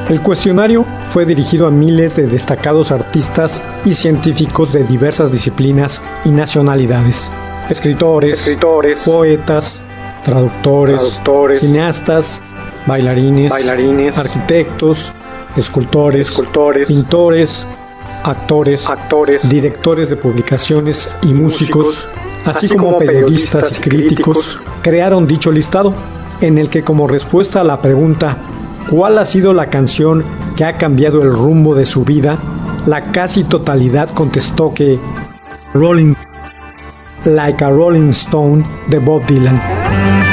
El cuestionario fue dirigido a miles de destacados artistas y científicos de diversas disciplinas y nacionalidades. Escritores, poetas, traductores, cineastas, bailarines, arquitectos, escultores, pintores, actores, directores de publicaciones y músicos, así como periodistas y críticos, crearon dicho listado, en el que, como respuesta a la pregunta ¿cuál ha sido la canción que ha cambiado el rumbo de su vida?, la casi totalidad contestó que Rolling Like a Rolling Stone de Bob Dylan.